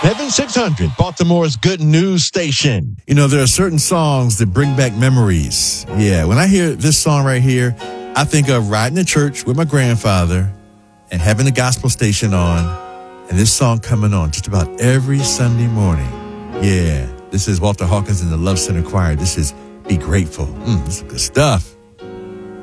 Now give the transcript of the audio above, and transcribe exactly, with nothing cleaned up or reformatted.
Heaven six hundred, Baltimore's good news station. You know, there are certain songs that bring back memories. Yeah, when I hear this song right here, I think of riding to church with my grandfather and having the gospel station on, and this song coming on just about every Sunday morning. Yeah, this is Walter Hawkins and the Love Center Choir. This is Be Grateful. Mm, this is good stuff.